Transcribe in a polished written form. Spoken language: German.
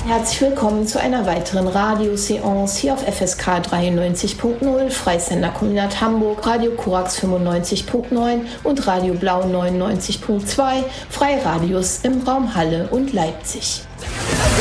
Herzlich willkommen zu einer weiteren Radioseance hier auf FSK 93.0, Freisender Kommunat Hamburg, Radio Korax 95.9 und Radio Blau 99.2, Freie Radios im Raum Halle und Leipzig.